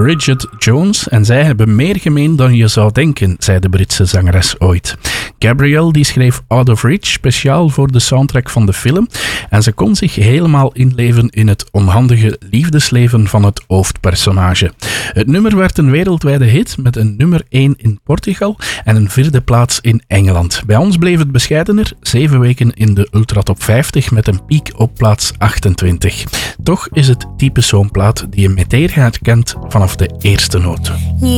Bridget Jones en zij hebben meer gemeen dan je zou denken, zei de Britse zangeres ooit. Gabrielle die schreef Out of Reach speciaal voor de soundtrack van de film en ze kon zich helemaal inleven in het onhandige liefdesleven van het hoofdpersonage. Het nummer werd een wereldwijde hit met een nummer 1 in Portugal en een 4e plaats in Engeland. Bij ons bleef het bescheidener, 7 weken in de Ultratop 50 met een piek op plaats 28. Toch is het typisch zo'n plaat die je meteen herkent vanaf de eerste noot.